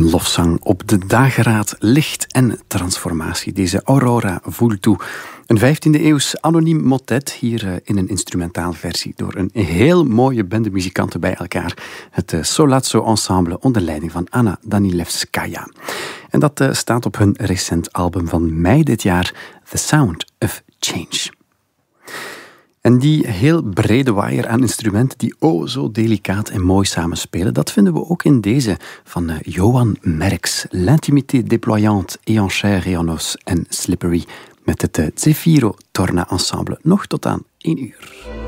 Een lofzang op de dageraad licht en transformatie. Deze Aurora Vultu. Een 15e-eeuws anoniem motet, hier in een instrumentaal versie, door een heel mooie bende muzikanten bij elkaar. Het Solazzo Ensemble onder leiding van Anna Danilevskaya. En dat staat op hun recent album van mei dit jaar, The Sound of Change. En die heel brede waaier aan instrumenten die zo delicaat en mooi samenspelen, dat vinden we ook in deze van Johan Merks. L'intimité déployante et en chair et en os en slippery met het Zefiro Torna Ensemble. Nog tot aan 1 uur.